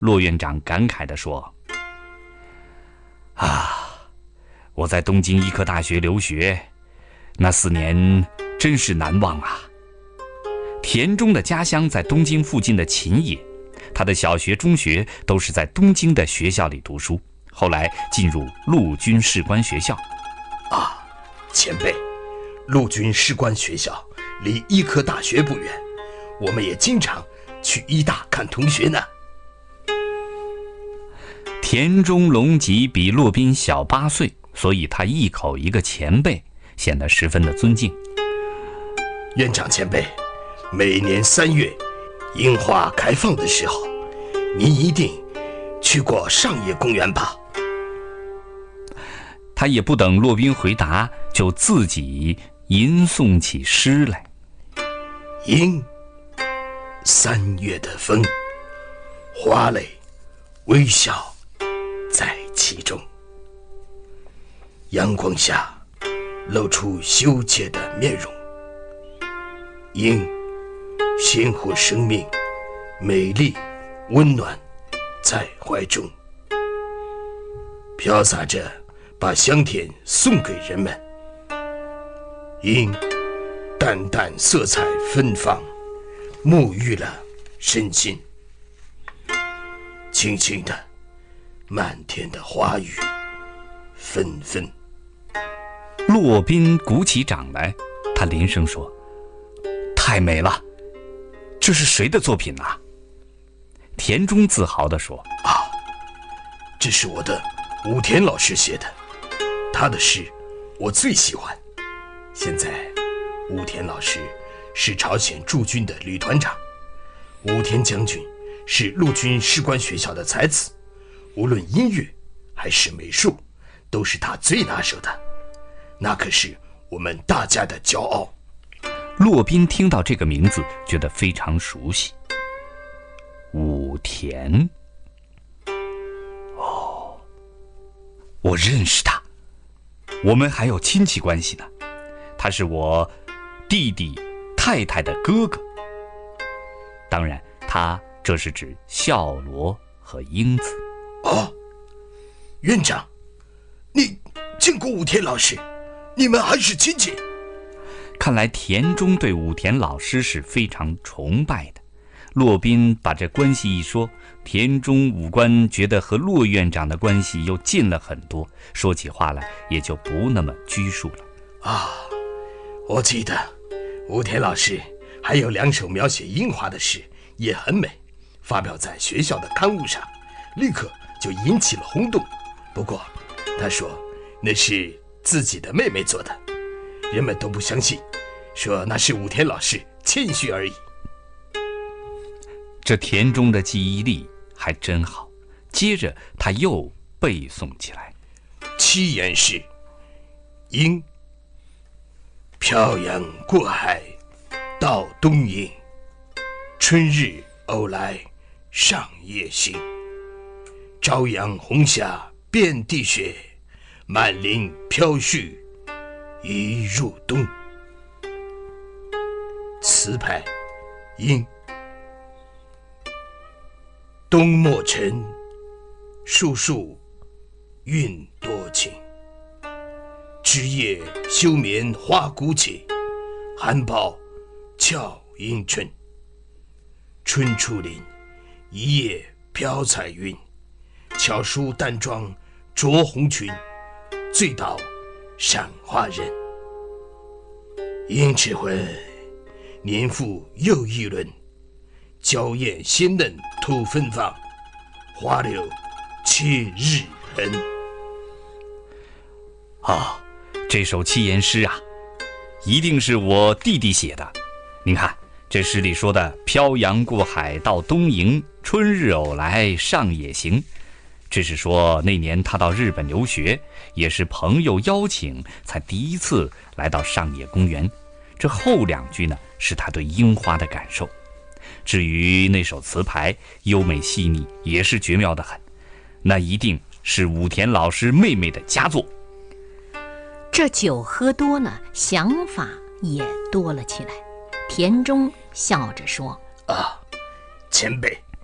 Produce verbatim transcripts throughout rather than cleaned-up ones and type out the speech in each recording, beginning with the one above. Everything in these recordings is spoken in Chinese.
骆院长感慨地说：“啊，我在东京医科大学留学，那四年真是难忘啊。”田中的家乡在东京附近的秦野，他的小学、中学都是在东京的学校里读书，后来进入陆军士官学校。 啊，前辈，陆军士官学校离医科大学不远，我们也经常去医大看同学呢。 田中隆吉比骆宾小八岁，所以他一口一个前辈，显得十分的尊敬。 院长前辈，每年三月樱花开放的时候，您一定去过上野公园吧？ 他也不等骆宾回答，就自己吟诵起诗来。 樱，三月的风，花蕾微笑在其中，阳光下露出羞怯的面容。樱，鲜活生命，美丽温暖在怀中，飘洒着把香甜送给人们。樱，淡淡色彩芬芳，沐浴了身心。轻轻的，漫天的花雨纷纷。 骆宾鼓起掌来，他连声说：“太美了，这是谁的作品啊？”田中自豪地说：“ 啊，这是我的武田老师写的，他的诗我最喜欢。现在武田老师是朝鲜驻军的旅团长，武田将军是陆军士官学校的才子，无论音乐还是美术，都是他最拿手的，那可是我们大家的骄傲。” 骆宾听到这个名字，觉得非常熟悉。武田，哦，我认识他，我们还有亲戚关系呢。他是我弟弟太太的哥哥。当然，他这是指孝罗和英子。 哦，院长，你见过武田老师，你们还是亲戚。 看来田中对武田老师是非常崇拜的。骆宾把这关系一说，田中武官觉得和骆院长的关系又近了很多，说起话来也就不那么拘束了。 啊，我记得武田老师还有两首描写樱花的诗，也很美，发表在学校的刊物上，立刻就引起了轰动。不过他说那是自己的妹妹做的，人们都不相信，说那是武田老师谦虚而已。 这田中的记忆力还真好，接着他又背诵起来。 七言诗：樱，漂洋过海到东瀛，春日偶来上野行。朝阳红霞遍地雪，满林飘絮一入冬。词牌：樱。冬末晨，树树韵多情。枝叶休眠花鼓起，含苞俏迎春。春初林，一夜飘彩云。巧梳淡妆着红裙，醉倒赏花人。樱迟昏，年复又一轮。娇艳鲜嫩吐芬芳，花柳切日痕。 哦，这首七言诗啊，一定是我弟弟写的。您看，这诗里说的“漂洋过海到东瀛，春日偶来上野行”，这是说那年他到日本留学，也是朋友邀请才第一次来到上野公园。这后两句呢，是他对樱花的感受。至于那首词牌，优美细腻，也是绝妙的很，那一定是武田老师妹妹的佳作。 这酒喝多了，想法也多了起来。田中笑着说：“ 啊，前辈，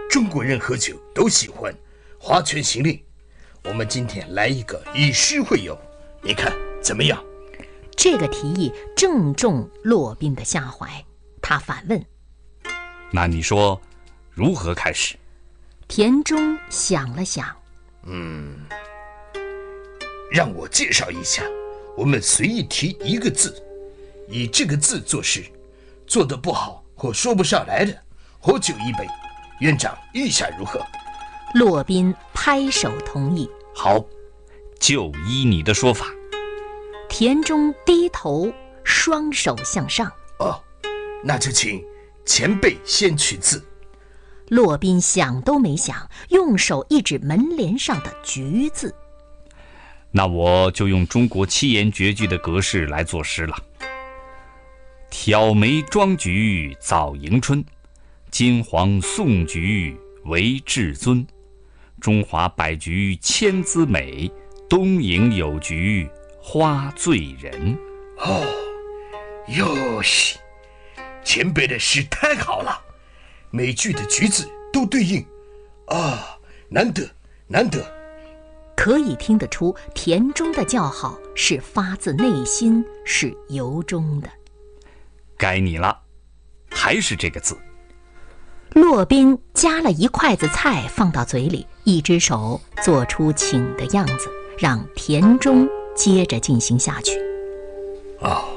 中国人喝酒都喜欢划拳行令，我们今天来一个以诗会友，你看怎么样？ 这个提议正中骆宾的下怀，他反问： 那你说如何开始？ 田中想了想， 嗯，让我介绍一下，我们随意提一个字，以这个字做事，做得不好或说不上来的，喝酒一杯。院长意下如何？ 骆宾拍手同意。 好，就依你的说法。 田中低头，双手向上。 哦，那就请前辈先取字。 骆宾想都没想，用手一指门帘上的菊字。 那我就用中国七言绝句的格式来作诗了。挑眉庄菊早迎春，金黄送菊为至尊。中华百菊千姿美，东瀛有菊花醉人。 哦，哟西，前辈的诗太好了，每句的句子都对应，啊，难得难得。 可以听得出田中的叫好是发自内心，是由衷的。 该你了，还是这个字。 骆宾夹了一筷子菜放到嘴里，一只手做出请的样子，让田中接着进行下去。 哦，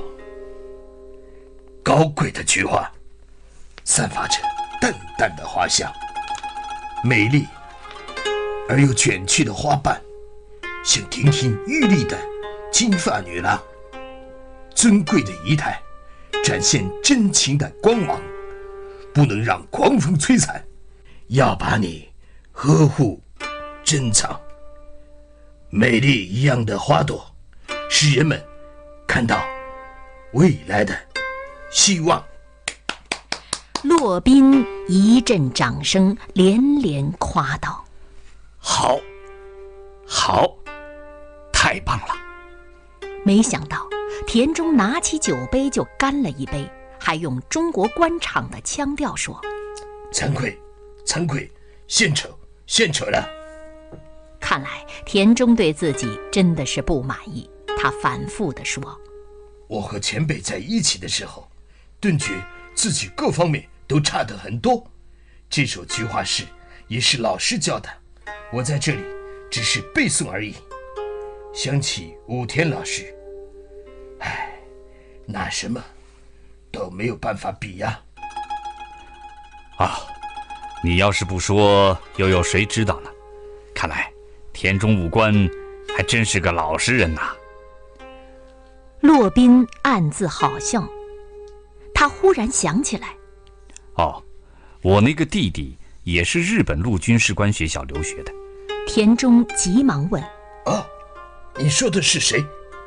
高贵的菊花，散发着淡淡的花香，美丽而又卷曲的花瓣，像亭亭玉立的金发女郎，尊贵的仪态，展现真情的光芒，不能让狂风摧残，要把你呵护珍藏。美丽一样的花朵，使人们看到未来的希望。 骆宾一阵掌声，连连夸道： 好，好，太棒了！ 没想到田中拿起酒杯就干了一杯，还用中国官场的腔调说： 惭愧，惭愧，献丑，献丑了。 看来田中对自己真的是不满意，他反复地说： 我和前辈在一起的时候，顿觉自己各方面都差得很多。这首菊花诗也是老师教的，我在这里只是背诵而已。想起武田老师，唉，那什么都没有办法比呀。 啊，你要是不说，又有谁知道呢？看来田中武官还真是个老实人呐。 骆宾暗自好笑，他忽然想起来， 哦，我那个弟弟也是日本陆军士官学校留学的。 田中急忙问： 哦，你说的是谁？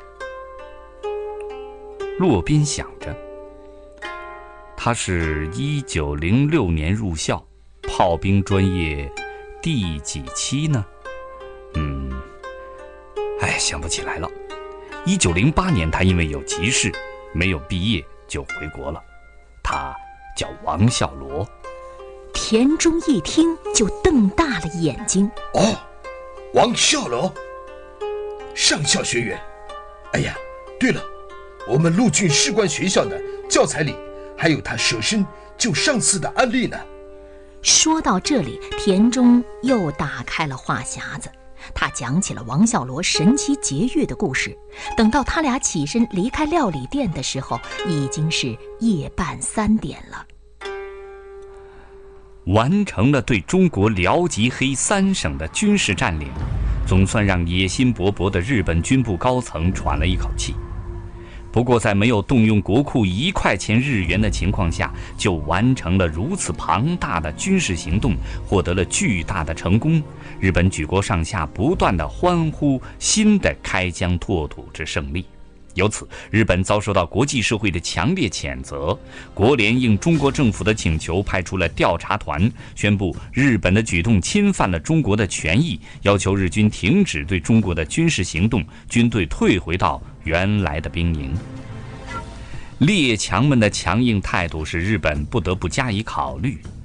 骆宾想着，他是一九零六年入校，炮兵专业第几期呢？嗯，哎，想不起来了。一九零八年，他因为有急事，没有毕业就回国了。他叫王孝罗。 田中一听就瞪大了眼睛。 哦，王孝罗，上校学员。哎呀，对了，我们陆军士官学校的教材里还有他舍身救上司的案例呢。 说到这里，田中又打开了话匣子，他讲起了王孝罗神奇劫狱的故事。等到他俩起身离开料理店的时候，已经是夜半三点了。 完成了对中国辽吉黑三省的军事占领，总算让野心勃勃的日本军部高层喘了一口气。不过在没有动用国库一块钱日元的情况下，就完成了如此庞大的军事行动，获得了巨大的成功。日本举国上下不断的欢呼新的开疆拓土之胜利。由此，日本遭受到国际社会的强烈谴责。国联应中国政府的请求，派出了调查团，宣布日本的举动侵犯了中国的权益，要求日军停止对中国的军事行动，军队退回到原来的兵营。列强们的强硬态度使日本不得不加以考虑。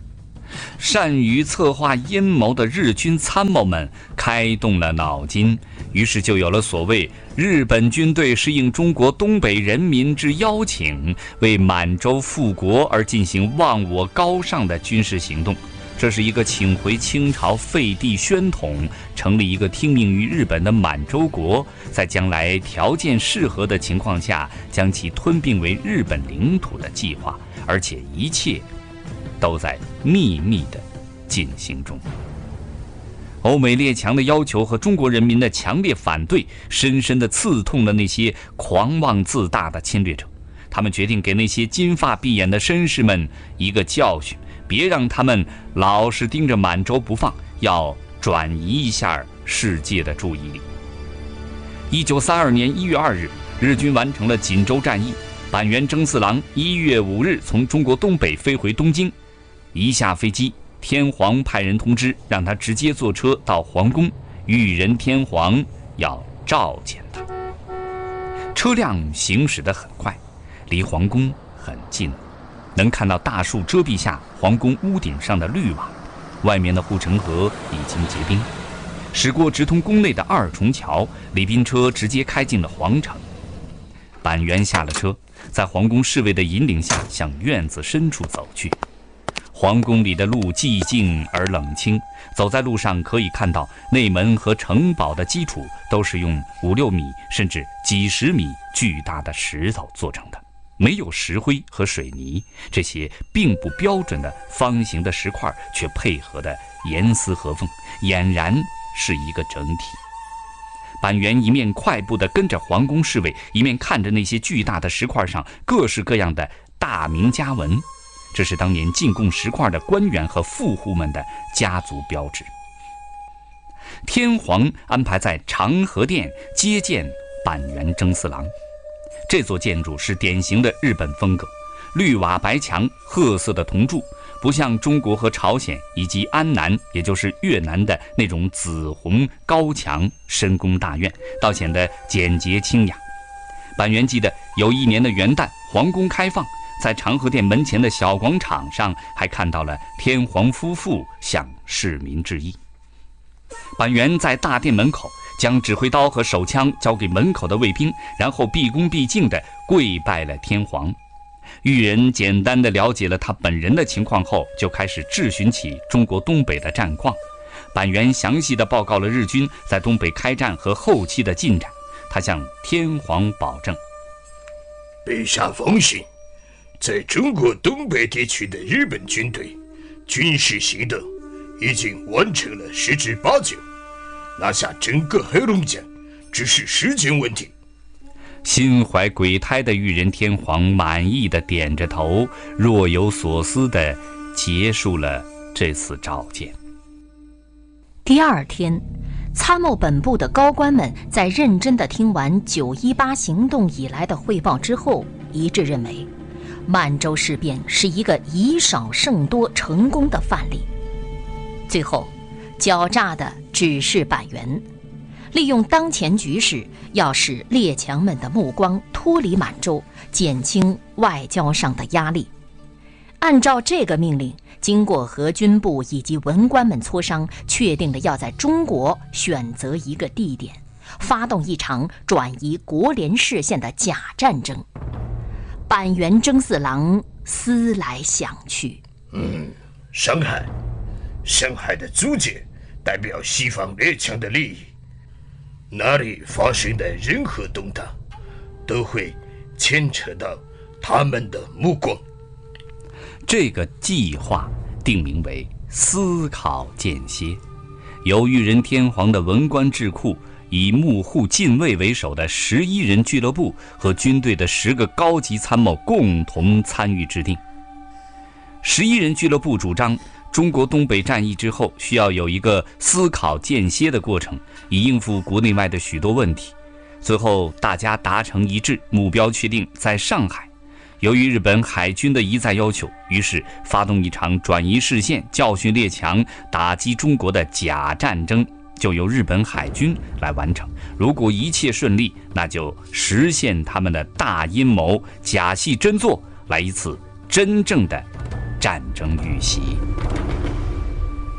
善于策划阴谋的日军参谋们开动了脑筋，于是就有了所谓日本军队适应中国东北人民之邀请，为满洲复国而进行忘我高尚的军事行动。这是一个请回清朝废帝宣统，成立一个听命于日本的满洲国，在将来条件适合的情况下将其吞并为日本领土的计划，而且一切都在秘密地进行中。欧美列强的要求和中国人民的强烈反对，深深地刺痛了那些狂妄自大的侵略者。他们决定给那些金发碧眼的绅士们一个教训，别让他们老是盯着满洲不放，要转移一下世界的注意力。一九三二年一月二日，日军完成了锦州战役。板垣征四郎一月五日从中国东北飞回东京，一下飞机，天皇派人通知，让他直接坐车到皇宫，裕仁天皇要召见他。车辆行驶得很快，离皇宫很近，能看到大树遮蔽下皇宫屋顶上的绿瓦，外面的护城河已经结冰。驶过直通宫内的二重桥，礼宾车直接开进了皇城。板垣下了车，在皇宫侍卫的引领下向院子深处走去。皇宫里的路寂静而冷清，走在路上可以看到内门和城堡的基础都是用五六米甚至几十米巨大的石头做成的，没有石灰和水泥，这些并不标准的方形的石块却配合的严丝合缝，俨然是一个整体。板垣一面快步地跟着皇宫侍卫，一面看着那些巨大的石块上各式各样的大名家纹，这是当年进贡石块的官员和富户们的家族标志。天皇安排在长和殿接见板垣征四郎。这座建筑是典型的日本风格，绿瓦白墙，褐色的铜柱，不像中国和朝鲜以及安南，也就是越南的那种紫红高墙深宫大院，倒显得简洁清雅。板垣记得有一年的元旦，皇宫开放，在长和殿门前的小广场上还看到了天皇夫妇向市民致意。板垣在大殿门口将指挥刀和手枪交给门口的卫兵，然后毕恭毕敬地跪拜了天皇。裕仁简单地了解了他本人的情况后，就开始质询起中国东北的战况。板垣详细地报告了日军在东北开战和后期的进展。他向天皇保证： 陛下放心，在中国东北地区的日本军队军事行动已经完成了十之八九，拿下整个黑龙江只是时间问题。 心怀鬼胎的裕仁天皇满意地点着头，若有所思地结束了这次召见。 第二天，参谋本部的高官们在认真地听完九一八行动以来的汇报之后，一致认为满洲事变是一个以少胜多成功的范例。最后，狡诈的指示板垣，利用当前局势，要使列强们的目光脱离满洲，减轻外交上的压力。按照这个命令，经过和军部以及文官们磋商，确定了要在中国选择一个地点，发动一场转移国联视线的假战争。板垣征四郎思来想去， 嗯，上海，上海的租界代表西方列强的利益，哪里发生的任何动荡，都会牵扯到他们的目光。 这个计划定名为思考间歇，由裕仁天皇的文官智库，以幕户近卫为首的十一人俱乐部和军队的十个高级参谋共同参与制定。十一人俱乐部主张，中国东北战役之后需要有一个思考间歇的过程，以应付国内外的许多问题。最后大家达成一致，目标确定在上海。由于日本海军的一再要求，于是发动一场转移视线、教训列强、打击中国的假战争，就由日本海军来完成。如果一切顺利，那就实现他们的大阴谋，假戏真做，来一次真正的战争遇袭。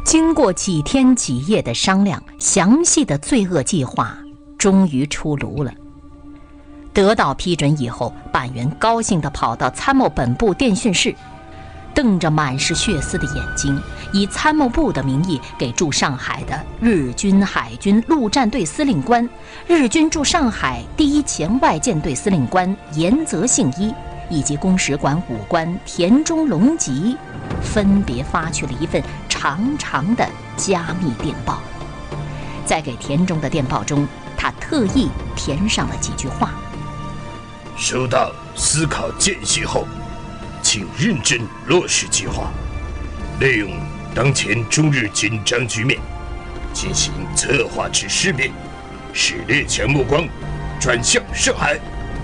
经过几天几夜的商量，详细的罪恶计划终于出炉了。得到批准以后，板垣高兴地跑到参谋本部电讯室，瞪着满是血丝的眼睛，以参谋部的名义给驻上海的日军海军陆战队司令官、日军驻上海第一前外舰队司令官岩泽信一以及公使馆武官田中隆吉，分别发去了一份长长的加密电报。在给田中的电报中，他特意填上了几句话： 收到思考间隙后，请认真落实计划，利用当前中日紧张局面，进行策划之识别，使列强目光转向上海。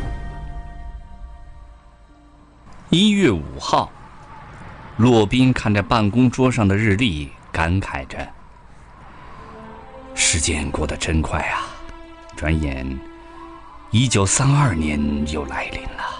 一月五号，骆宾看着办公桌上的日历，感慨着：时间过得真快啊！转眼，一九三二年又来临了。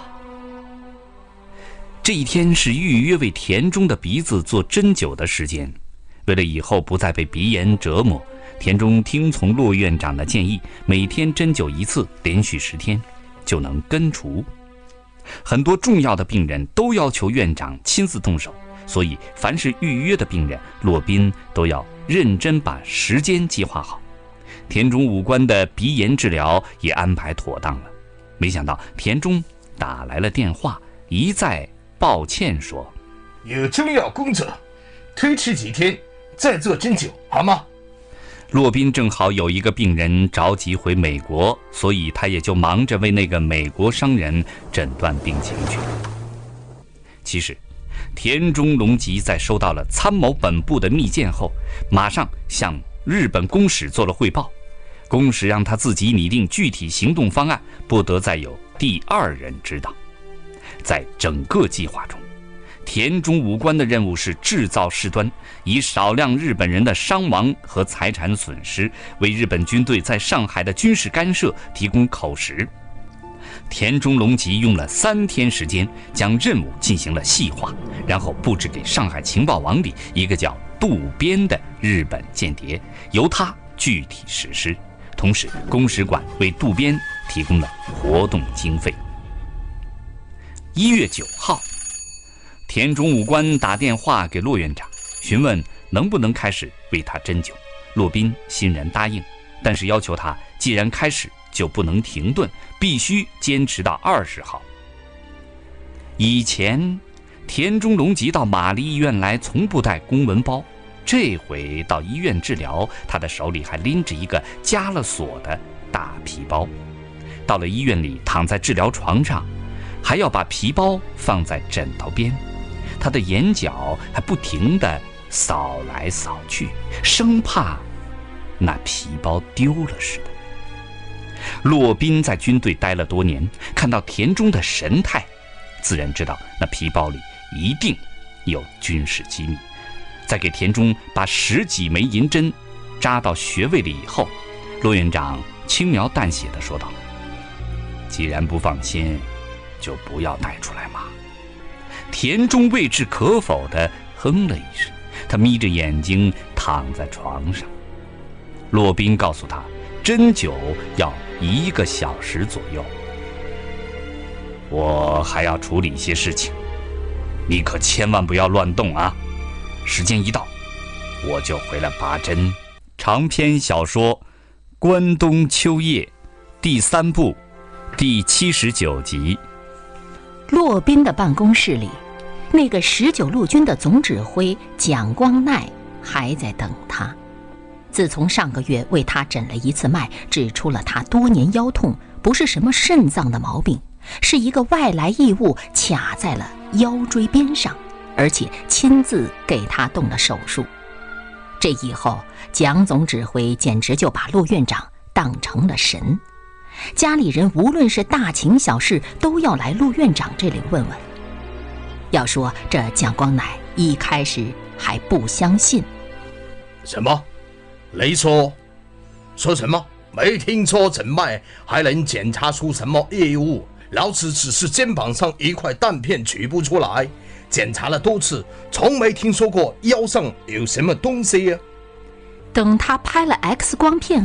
这一天是预约为田中的鼻子做针灸的时间。为了以后不再被鼻炎折磨，田中听从骆院长的建议，每天针灸一次，连续十天就能根除。很多重要的病人都要求院长亲自动手，所以凡是预约的病人，骆宾都要认真把时间计划好。田中武官的鼻炎治疗也安排妥当了。没想到田中打来了电话，一再抱歉说： 有重要工作，推迟几天再做针灸好吗？ 骆宾正好有一个病人着急回美国，所以他也就忙着为那个美国商人诊断病情去。其实田中隆吉在收到了参谋本部的密件后，马上向日本公使做了汇报。公使让他自己拟定具体行动方案，不得再有第二人知道。在整个计划中，田中武官的任务是制造事端，以少量日本人的伤亡和财产损失为日本军队在上海的军事干涉提供口实。田中隆吉用了三天时间将任务进行了细化，然后布置给上海情报网里一个叫渡边的日本间谍，由他具体实施。同时公使馆为渡边提供了活动经费。一月九号，田中武官打电话给骆院长，询问能不能开始为他针灸。骆宾欣然答应，但是要求他既然开始就不能停顿，必须坚持到二十号。以前田中隆吉到玛丽医院来从不带公文包，这回到医院治疗，他的手里还拎着一个加了锁的大皮包。到了医院里，躺在治疗床上，还要把皮包放在枕头边，他的眼角还不停地扫来扫去，生怕那皮包丢了似的。骆宾在军队待了多年，看到田中的神态，自然知道那皮包里一定有军事机密。在给田中把十几枚银针扎到穴位里以后，骆院长轻描淡写地说道：既然不放心，就不要带出来嘛。田中未置可否地哼了一声，他眯着眼睛躺在床上。骆宾告诉他，针灸要一个小时左右。我还要处理一些事情，你可千万不要乱动啊！时间一到，我就回来拔针。长篇小说《关东秋叶》第三部第七十九集。 骆宾的办公室里，那个十九路军的总指挥蒋光鼐还在等他。自从上个月为他诊了一次脉，指出了他多年腰痛不是什么肾脏的毛病，是一个外来异物卡在了腰椎边上，而且亲自给他动了手术。这以后，蒋总指挥简直就把骆院长当成了神，家里人无论是大情小事都要来骆院长这里问问。要说这蒋光鼐一开始还不相信。 什么？你说说什么？没听错，诊脉还能检查出什么异物？老子只是肩膀上一块弹片取不出来， 检查了多次，从没听说过腰上有什么东西啊。 等他拍了 X 光片